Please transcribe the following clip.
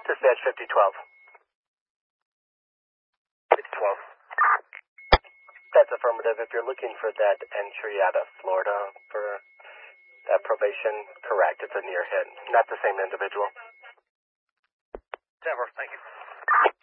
Dispatch 5012. 5012. That's affirmative. If you're looking for that entry out of Florida for that probation, correct. It's a near hit. Not the same individual. 10-4, thank you.